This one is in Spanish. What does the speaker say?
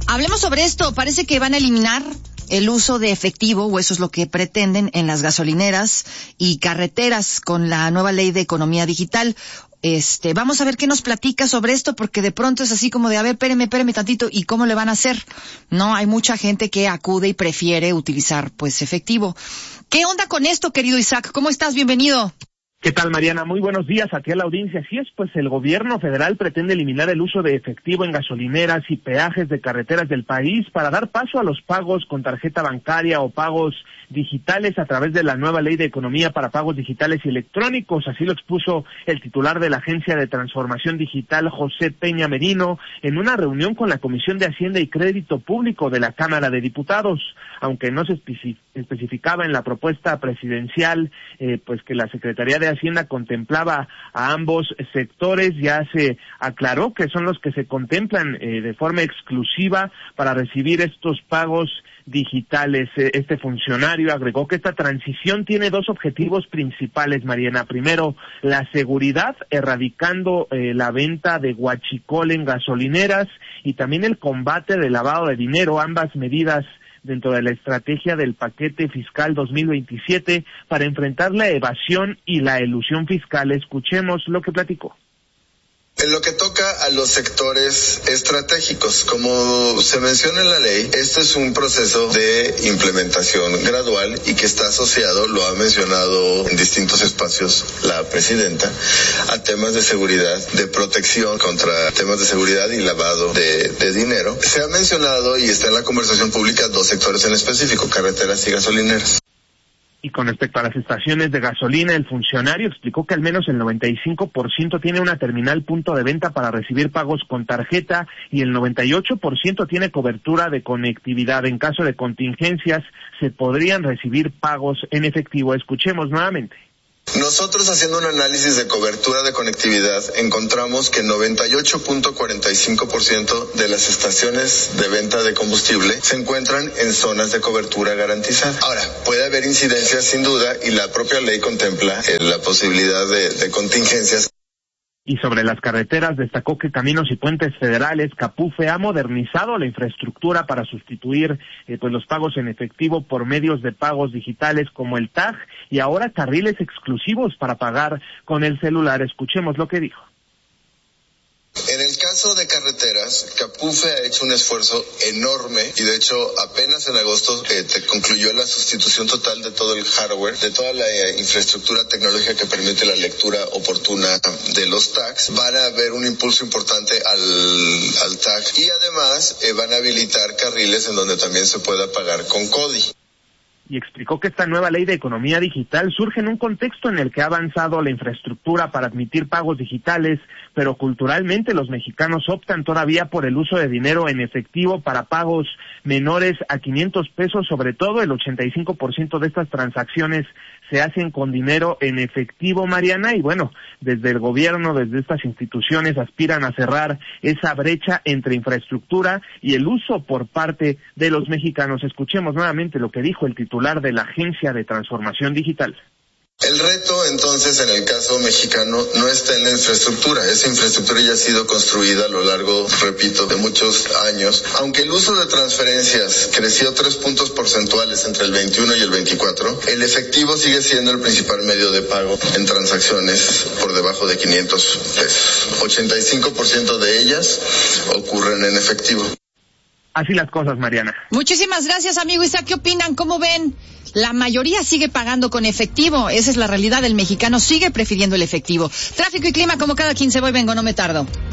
Hablemos sobre esto. Parece que van a eliminar el uso de efectivo, o eso es lo que pretenden en las gasolineras y carreteras con la nueva ley de economía digital. Vamos a ver qué nos platica sobre esto, porque de pronto es así como de, a ver, espéreme tantito, ¿y cómo le van a hacer? No, hay mucha gente que acude y prefiere utilizar, pues, efectivo. ¿Qué onda con esto, querido Isaac? ¿Cómo estás? Bienvenido. ¿Qué tal, Mariana? Muy buenos días a ti, a la audiencia. Así es, pues el gobierno federal pretende eliminar el uso de efectivo en gasolineras y peajes de carreteras del país para dar paso a los pagos con tarjeta bancaria o pagos digitales a través de la nueva ley de economía para pagos digitales y electrónicos. Así lo expuso el titular de la Agencia de Transformación Digital, José Peña Merino, en una reunión con la Comisión de Hacienda y Crédito Público de la Cámara de Diputados. Aunque no se especificaba en la propuesta presidencial, pues que la Secretaría de Hacienda contemplaba a ambos sectores, ya se aclaró que son los que se contemplan de forma exclusiva para recibir estos pagos digitales. Este funcionario agregó que esta transición tiene dos objetivos principales, Mariana. Primero, la seguridad, erradicando la venta de huachicol en gasolineras, y también el combate del lavado de dinero, ambas medidas dentro de la estrategia del paquete fiscal 2027 para enfrentar la evasión y la elusión fiscal. Escuchemos lo que platicó. En lo que toca a los sectores estratégicos, como se menciona en la ley, este es un proceso de implementación gradual y que está asociado, lo ha mencionado en distintos espacios la presidenta, a temas de seguridad, de protección contra temas de seguridad y lavado de dinero. Se ha mencionado y está en la conversación pública dos sectores en específico, carreteras y gasolineras. Y con respecto a las estaciones de gasolina, el funcionario explicó que al menos el 95% tiene una terminal punto de venta para recibir pagos con tarjeta y el 98% tiene cobertura de conectividad. En caso de contingencias, se podrían recibir pagos en efectivo. Escuchemos nuevamente. Nosotros, haciendo un análisis de cobertura de conectividad, encontramos que 98.45% de las estaciones de venta de combustible se encuentran en zonas de cobertura garantizada. Ahora, puede haber incidencias sin duda y la propia ley contempla la posibilidad de contingencias. Y sobre las carreteras, destacó que Caminos y Puentes Federales, CAPUFE, ha modernizado la infraestructura para sustituir pues los pagos en efectivo por medios de pagos digitales como el TAG, y ahora carriles exclusivos para pagar con el celular. Escuchemos lo que dijo. En el caso de carreteras, CAPUFE ha hecho un esfuerzo enorme y de hecho apenas en agosto concluyó la sustitución total de todo el hardware, de toda la infraestructura tecnológica que permite la lectura oportuna de los tags. Van a haber un impulso importante al tag y además van a habilitar carriles en donde también se pueda pagar con CODI. Y explicó que esta nueva ley de economía digital surge en un contexto en el que ha avanzado la infraestructura para admitir pagos digitales, pero culturalmente los mexicanos optan todavía por el uso de dinero en efectivo para pagos menores a 500 pesos, sobre todo el 85% de estas transacciones se hacen con dinero en efectivo, Mariana, y bueno, desde el gobierno, desde estas instituciones aspiran a cerrar esa brecha entre infraestructura y el uso por parte de los mexicanos. Escuchemos nuevamente lo que dijo el titular de la Agencia de Transformación Digital. El reto, entonces, en el caso mexicano, no está en la infraestructura. Esa infraestructura ya ha sido construida a lo largo, repito, de muchos años. Aunque el uso de transferencias creció 3 puntos porcentuales entre el 21 y el 24, el efectivo sigue siendo el principal medio de pago en transacciones por debajo de 500 pesos. 85% de ellas ocurren en efectivo. Así las cosas, Mariana. Muchísimas gracias, amigo Isaac. ¿Qué opinan? ¿Cómo ven? La mayoría sigue pagando con efectivo. Esa es la realidad. El mexicano sigue prefiriendo el efectivo. Tráfico y clima como cada 15 voy, vengo, no me tardo.